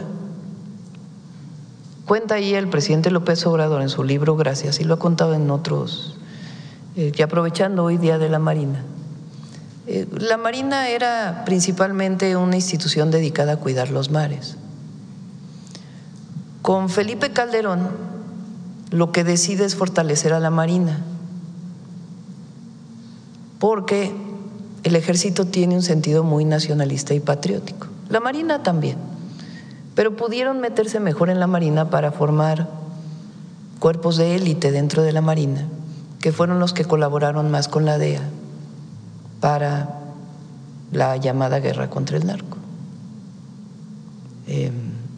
Cuenta ahí el presidente López Obrador en su libro Gracias, y lo ha contado en otros, eh, y aprovechando hoy Día de la Marina. Eh, la Marina era principalmente una institución dedicada a cuidar los mares. Con Felipe Calderón lo que decide es fortalecer a la Marina, porque el ejército tiene un sentido muy nacionalista y patriótico, la Marina también, pero pudieron meterse mejor en la Marina para formar cuerpos de élite dentro de la Marina, que fueron los que colaboraron más con la D E A para la llamada guerra contra el narco. Eh,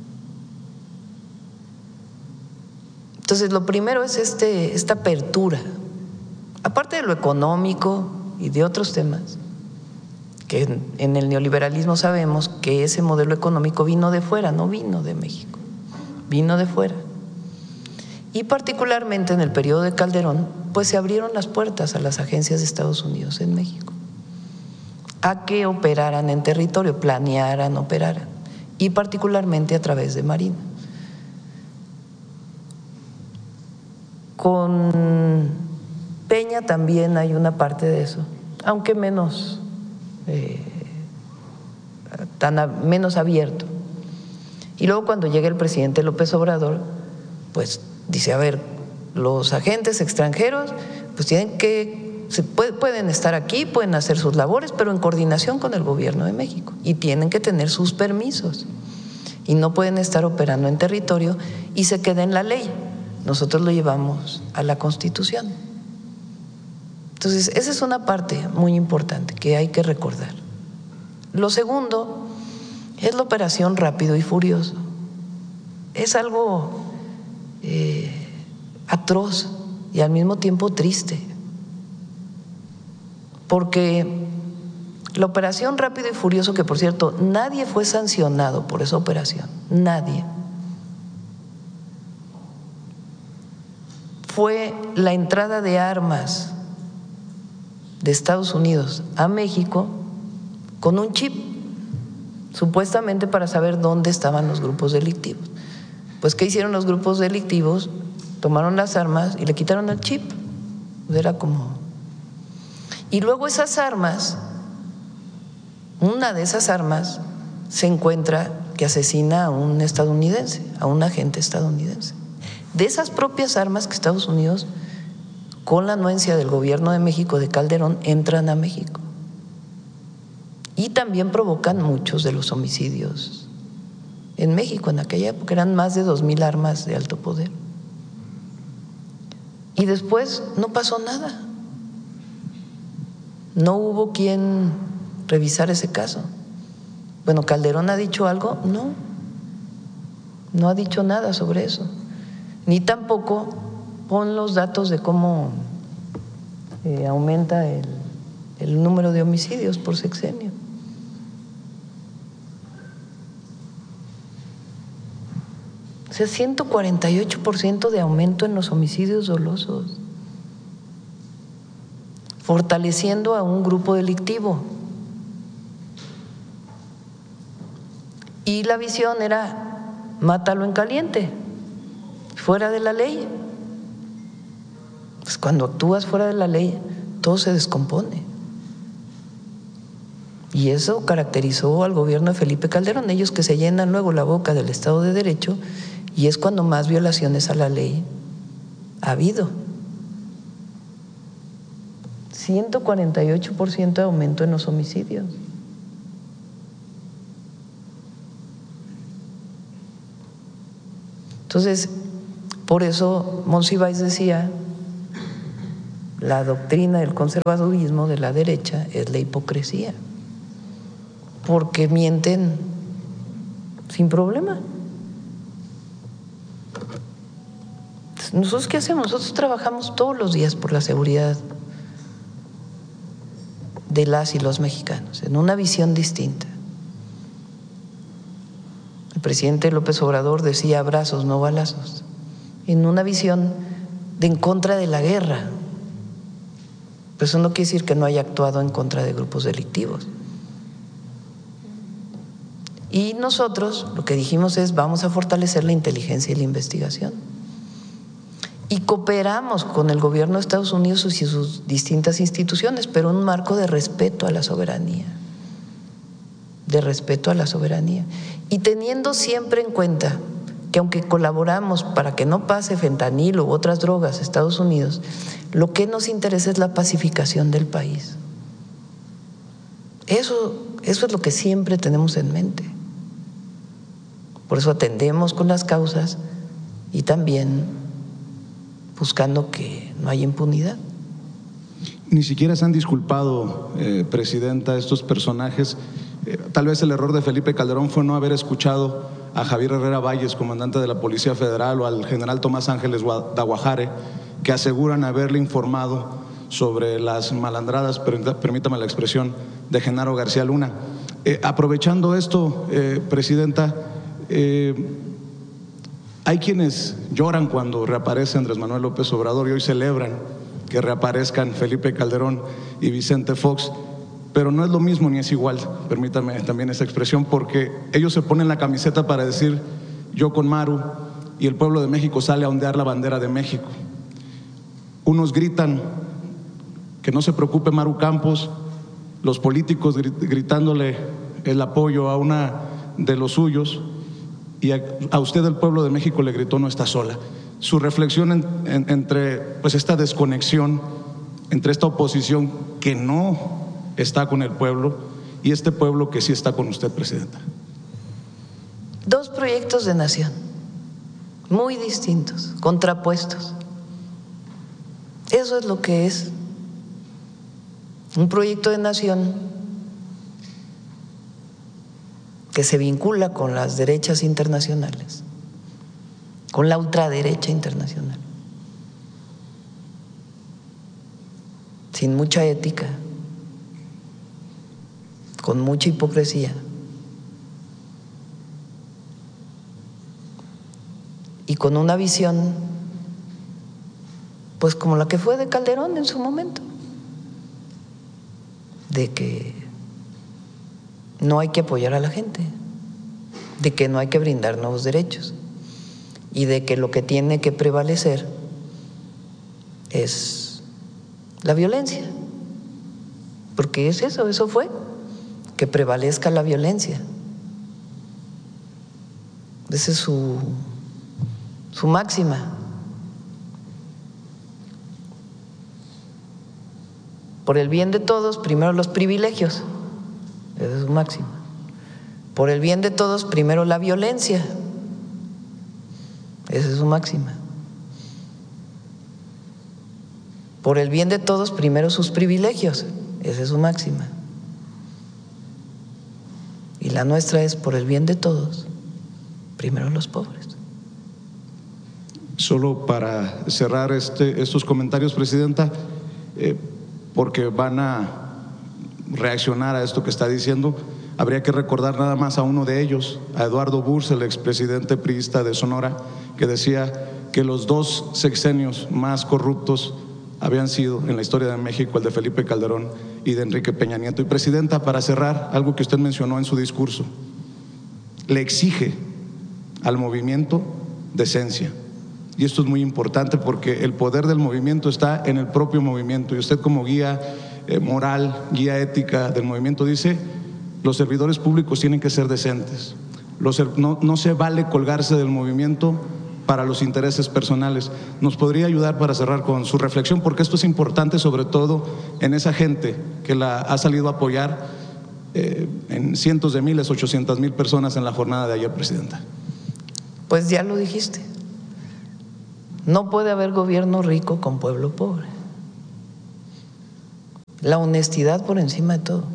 entonces, lo primero es este, esta apertura, aparte de lo económico y de otros temas, que en, en el neoliberalismo sabemos que ese modelo económico vino de fuera, no vino de México, vino de fuera. Y particularmente en el periodo de Calderón, pues se abrieron las puertas a las agencias de Estados Unidos en México, a que operaran en territorio, planearan, operaran, y particularmente a través de Marina. Con Peña también hay una parte de eso, aunque menos, eh, tan a, menos abierto. Y luego cuando llega el presidente López Obrador, pues dice, a ver, los agentes extranjeros pues tienen que Se puede, pueden estar aquí, pueden hacer sus labores, pero en coordinación con el gobierno de México, y tienen que tener sus permisos y no pueden estar operando en territorio y se queda en la ley. Nosotros lo llevamos a la Constitución. Entonces, esa es una parte muy importante que hay que recordar. Lo segundo es la operación Rápido y Furioso. Es algo eh, atroz y al mismo tiempo triste, porque la operación Rápido y Furioso, que por cierto nadie fue sancionado por esa operación, nadie, fue la entrada de armas de Estados Unidos a México con un chip, supuestamente para saber dónde estaban los grupos delictivos. Pues ¿qué hicieron los grupos delictivos? Tomaron las armas y le quitaron el chip. Era como… Y luego esas armas, una de esas armas se encuentra que asesina a un estadounidense, a un agente estadounidense. De esas propias armas que Estados Unidos, con la anuencia del gobierno de México, de Calderón, entran a México. Y también provocan muchos de los homicidios en México en aquella época. Eran más de dos mil armas de alto poder. Y después no pasó nada. No hubo quien revisar ese caso. Bueno, ¿Calderón ha dicho algo? No, no ha dicho nada sobre eso. Ni tampoco pon los datos de cómo eh, aumenta el, el número de homicidios por sexenio. O sea, ciento cuarenta y ocho por ciento de aumento en los homicidios dolosos, fortaleciendo a un grupo delictivo. Y la visión era mátalo en caliente, fuera de la ley. Pues cuando actúas fuera de la ley, todo se descompone. Y eso caracterizó al gobierno de Felipe Calderón, ellos que se llenan luego la boca del Estado de Derecho, y es cuando más violaciones a la ley ha habido. ciento cuarenta y ocho por ciento de aumento en los homicidios. Entonces, por eso Monsiváis decía, la doctrina del conservadurismo de la derecha es la hipocresía, porque mienten sin problema. ¿Nosotros qué hacemos? Nosotros trabajamos todos los días por la seguridad de las y los mexicanos, en una visión distinta. El presidente López Obrador decía abrazos, no balazos, en una visión de en contra de la guerra. Pero eso no quiere decir que no haya actuado en contra de grupos delictivos. Y nosotros lo que dijimos es vamos a fortalecer la inteligencia y la investigación. Y cooperamos con el gobierno de Estados Unidos y sus distintas instituciones, pero en un marco de respeto a la soberanía, de respeto a la soberanía. Y teniendo siempre en cuenta que aunque colaboramos para que no pase fentanilo u otras drogas a Estados Unidos, lo que nos interesa es la pacificación del país. Eso, eso es lo que siempre tenemos en mente. Por eso atendemos con las causas y también buscando que no haya impunidad. Ni siquiera se han disculpado, eh, Presidenta, estos personajes. Eh, tal vez el error de Felipe Calderón fue no haber escuchado a Javier Herrera Valles, comandante de la Policía Federal, o al general Tomás Ángeles Daguajare, que aseguran haberle informado sobre las malandradas, permítame la expresión, de Genaro García Luna. Eh, aprovechando esto, eh, Presidenta, eh, hay quienes lloran cuando reaparece Andrés Manuel López Obrador y hoy celebran que reaparezcan Felipe Calderón y Vicente Fox, pero no es lo mismo ni es igual, permítame también esa expresión, porque ellos se ponen la camiseta para decir yo con Maru y el pueblo de México sale a ondear la bandera de México. Unos gritan que no se preocupe Maru Campos, los políticos gritándole el apoyo a una de los suyos, y a, a usted el pueblo de México le gritó no está sola. Su reflexión en, en, entre pues esta desconexión, entre esta oposición que no está con el pueblo y este pueblo que sí está con usted, Presidenta. Dos proyectos de nación muy distintos, contrapuestos. Eso es lo que es un proyecto de nación que se vincula con las derechas internacionales, con la ultraderecha internacional, sin mucha ética, con mucha hipocresía y con una visión pues como la que fue de Calderón en su momento, de que no hay que apoyar a la gente, de que no hay que brindar nuevos derechos y de que lo que tiene que prevalecer es la violencia, porque es eso, eso fue, que prevalezca la violencia. Esa es su, su máxima. Por el bien de todos, primero los privilegios. Esa es su máxima. Por el bien de todos, primero la violencia. Esa es su máxima. Por el bien de todos, primero sus privilegios. Esa es su máxima. Y la nuestra es por el bien de todos, primero los pobres. Solo para cerrar este, estos comentarios, Presidenta, eh, porque van a reaccionar a esto que está diciendo, habría que recordar nada más a uno de ellos, a Eduardo Burs, el expresidente priista de Sonora, que decía que los dos sexenios más corruptos habían sido en la historia de México el de Felipe Calderón y de Enrique Peña Nieto. Y Presidenta, para cerrar, algo que usted mencionó en su discurso, le exige al movimiento decencia. Y esto es muy importante porque el poder del movimiento está en el propio movimiento y usted como guía eh, moral, guía ética del movimiento dice los servidores públicos tienen que ser decentes, los, no, no se vale colgarse del movimiento para los intereses personales. ¿Nos podría ayudar para cerrar con su reflexión? Porque esto es importante sobre todo en esa gente que la ha salido a apoyar eh, en cientos de miles, ochocientas mil personas en la jornada de ayer, Presidenta. Pues ya lo dijiste. No puede haber gobierno rico con pueblo pobre. La honestidad por encima de todo.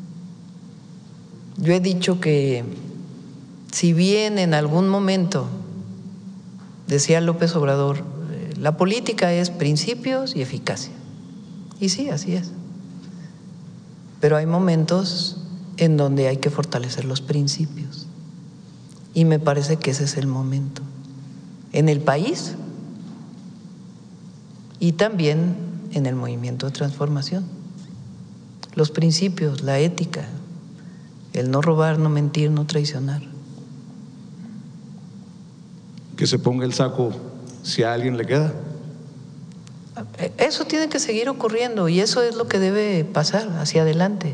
Yo he dicho que si bien en algún momento, decía López Obrador, la política es principios y eficacia. Y sí, así es. Pero hay momentos en donde hay que fortalecer los principios. Y me parece que ese es el momento. En el país y también en el movimiento de transformación. Los principios, la ética, el no robar, no mentir, no traicionar. Que se ponga el saco si a alguien le queda. Eso tiene que seguir ocurriendo y eso es lo que debe pasar hacia adelante.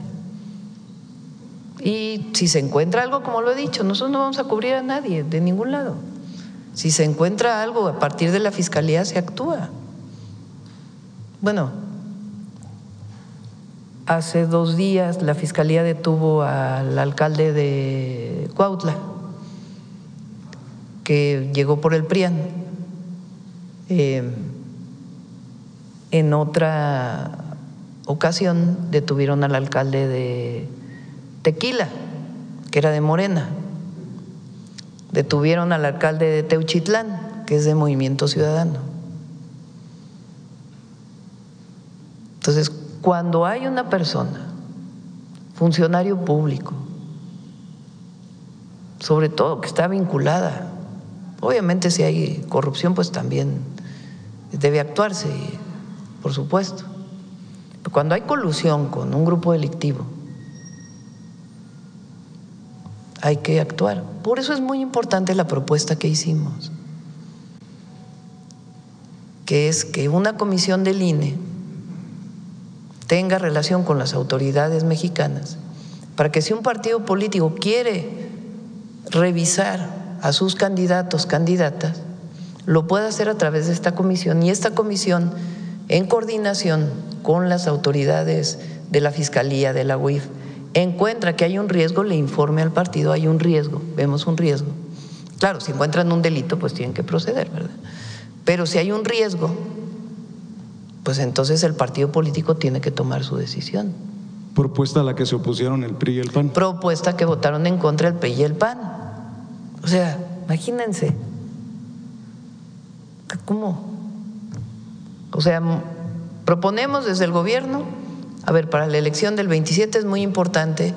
Y si se encuentra algo, como lo he dicho, nosotros no vamos a cubrir a nadie de ningún lado. Si se encuentra algo a partir de la Fiscalía, se actúa. Bueno, hace dos días la Fiscalía detuvo al alcalde de Cuautla, que llegó por el PRIAN. Eh, en otra ocasión detuvieron al alcalde de Tequila, que era de Morena. Detuvieron al alcalde de Teuchitlán, que es de Movimiento Ciudadano. Entonces, cuando hay una persona, funcionario público, sobre todo que está vinculada, obviamente si hay corrupción, pues también debe actuarse, por supuesto. Pero cuando hay colusión con un grupo delictivo, hay que actuar. Por eso es muy importante la propuesta que hicimos, que es que una comisión del I N E tenga relación con las autoridades mexicanas para que si un partido político quiere revisar a sus candidatos, candidatas, lo pueda hacer a través de esta comisión y esta comisión en coordinación con las autoridades de la Fiscalía, de la U I F, encuentra que hay un riesgo, le informe al partido, hay un riesgo, vemos un riesgo. Claro, si encuentran un delito, pues tienen que proceder, ¿verdad? Pero si hay un riesgo, pues entonces el partido político tiene que tomar su decisión. Propuesta a la que se opusieron el P R I y el P A N. Propuesta que votaron en contra el P R I y el P A N. O sea, imagínense. ¿Cómo? O sea, proponemos desde el gobierno, a ver, para la elección del veintisiete es muy importante,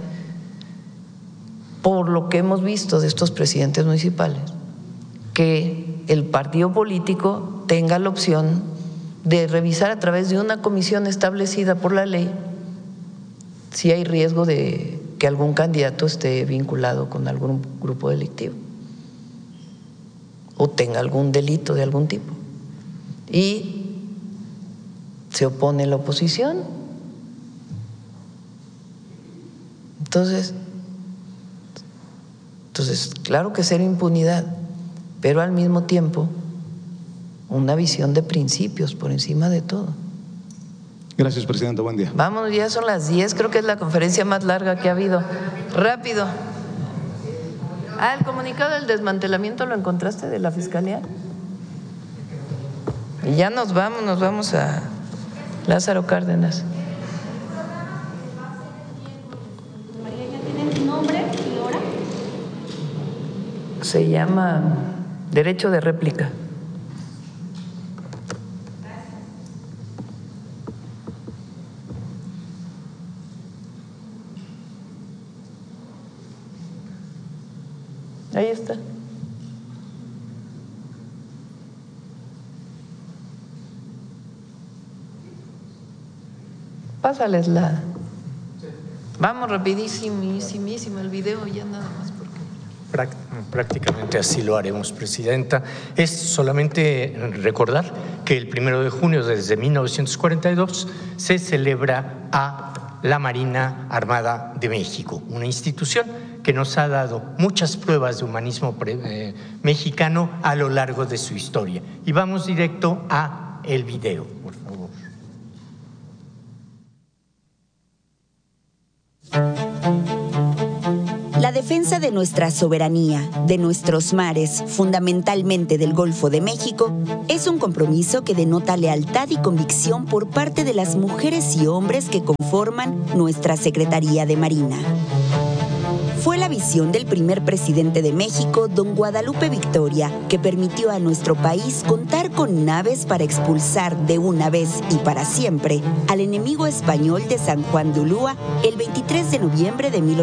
por lo que hemos visto de estos presidentes municipales, que el partido político tenga la opción de revisar a través de una comisión establecida por la ley si hay riesgo de que algún candidato esté vinculado con algún grupo delictivo o tenga algún delito de algún tipo. Y se opone la oposición. Entonces, entonces, claro que cero impunidad, pero al mismo tiempo una visión de principios por encima de todo. Gracias, presidenta. Buen día. Vámonos, ya son las diez, creo que es la conferencia más larga que ha habido. Rápido. Ah, el comunicado del desmantelamiento lo encontraste de la Fiscalía. Y ya nos vamos, nos vamos a Lázaro Cárdenas. María, ¿ya tienen nombre y hora? Se llama derecho de réplica. Ahí está. Pásales la. Vamos rapidísimísimo el video, ya nada más porque. Prácticamente así lo haremos, presidenta. Es solamente recordar que el primero de junio desde mil novecientos cuarenta y dos se celebra a la Marina Armada de México, una institución que nos ha dado muchas pruebas de humanismo eh, mexicano a lo largo de su historia. Y vamos directo a el video, por favor. La defensa de nuestra soberanía, de nuestros mares, fundamentalmente del Golfo de México, es un compromiso que denota lealtad y convicción por parte de las mujeres y hombres que conforman nuestra Secretaría de Marina. Fue la visión del primer presidente de México, don Guadalupe Victoria, que permitió a nuestro país contar con naves para expulsar de una vez y para siempre al enemigo español de San Juan de Ulúa el veintitrés de noviembre de mil ochocientos